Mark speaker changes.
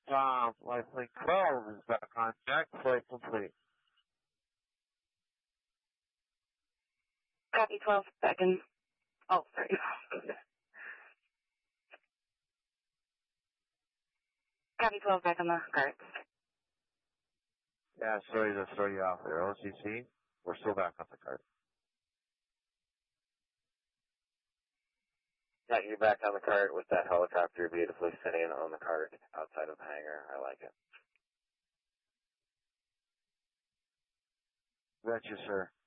Speaker 1: Flight 12 is back on deck. Flight complete.
Speaker 2: Copy 12 seconds. Oh, sorry. Copy 12 back on the cart.
Speaker 1: Yeah, sorry to throw you off there. OCC, we're still back on the cart.
Speaker 3: Yeah, you're back on the cart with that helicopter beautifully sitting on the cart outside of the hangar. I like it.
Speaker 1: Gotcha, sir.